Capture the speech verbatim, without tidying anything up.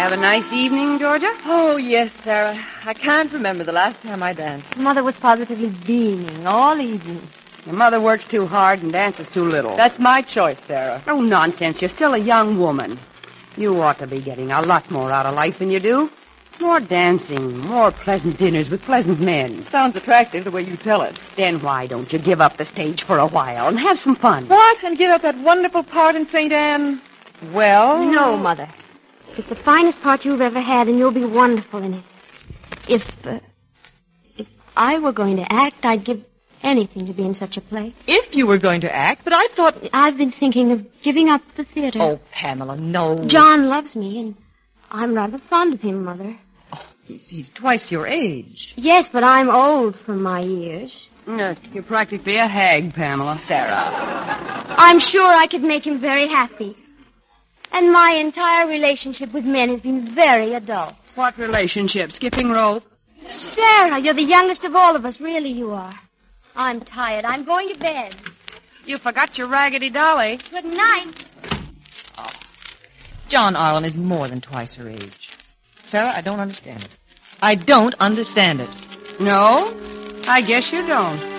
Have a nice evening, Georgia? Oh, yes, Sarah. I can't remember the last time I danced. Mother was positively beaming all evening. Your mother works too hard and dances too little. That's my choice, Sarah. Oh, nonsense. You're still a young woman. You ought to be getting a lot more out of life than you do. More dancing, more pleasant dinners with pleasant men. Sounds attractive the way you tell it. Then why don't you give up the stage for a while and have some fun? What? And give up that wonderful part in Saint Anne? Well... No, Mother. It's the finest part you've ever had, and you'll be wonderful in it. If, uh, if I were going to act, I'd give anything to be in such a play. If you were going to act, but I thought... I've been thinking of giving up the theater. Oh, Pamela, no. John loves me, and I'm rather fond of him, Mother. Oh, he's, he's twice your age. Yes, but I'm old for my years. Uh, you're practically a hag, Pamela. Sarah. I'm sure I could make him very happy. And my entire relationship with men has been very adult. What relationship? Skipping rope? Sarah, you're the youngest of all of us. Really, you are. I'm tired. I'm going to bed. You forgot your raggedy dolly. Good night. Oh. John Arlen is more than twice her age. Sarah, I don't understand it. I don't understand it. No? I guess you don't.